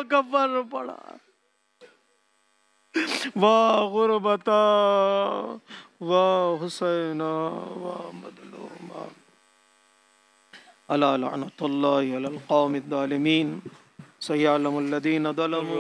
कफन पड़ा। वाह गुरबता वाह हुसैना वाह मदलूमा अला लअनतुल्लाहि अलल कौमिज़ ज़ालिमीन सयअलमुल लज़ीना ज़लमू